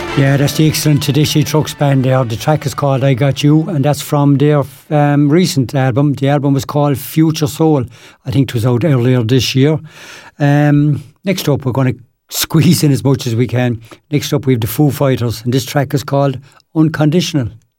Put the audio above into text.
Yeah, that's the excellent Tedeschi Trucks band there. The track is called I Got You, and that's from their recent album. The album was called Future Soul. I think it was out earlier this year. Next up, we're going to squeeze in as much as we can. Next up, we have the Foo Fighters, and this track is called Unconditional.